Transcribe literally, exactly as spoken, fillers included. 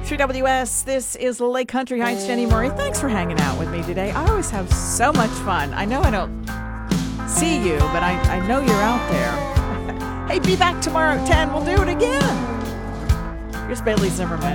through W S. This is Lake Country Heights. Jenny Murray. Thanks for hanging out with me today. I always have so much fun. I know I don't see you, but I, I know you're out there. Hey, be back tomorrow at ten. We'll do it again. Here's Bailey Zimmerman.